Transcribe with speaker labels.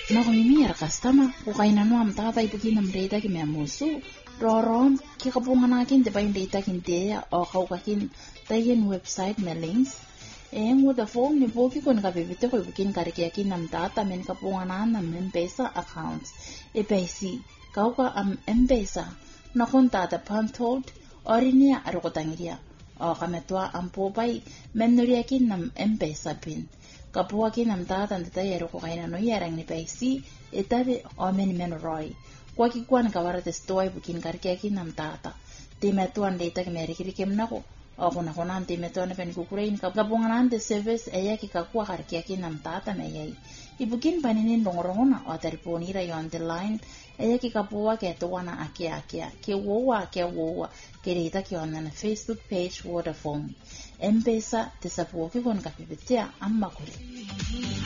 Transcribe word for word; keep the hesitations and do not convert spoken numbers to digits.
Speaker 1: na ko mimi customer ko kaina no am tata ibukin nam data ki memusu rorom ki kapungan nakin de bain data kin dia o kau kakin tayen website na links e nguda form ni boki kon ka bebite ko ibukin kariki yakin nam tata men kapungan nam M-Pesa accounts e pesi kau ka am M-Pesa na kon tata pantold orinia arokotangiria o kametwa am popai menuria kin nam M-Pesa pin kapua kin nam tata ndita yero ko kaina no yerang ni pesi etabe o men men roi kwa kikwan ka warate stoi bukin karkia kin nam tata te metuan data ke meri kiri kem nako o kuna kuna te metuan pen kukurein ka kapungan ante service eya ki kakua karkia kin nam tata me yai ibukin paninin dongorongona o telefonira yo on the line eya ki kapua ke tuana akia akia ke wowa ke wowa ke data ki on na Facebook page Vodafone M-Pesa te sapuo ki kon kapipetea amma kuri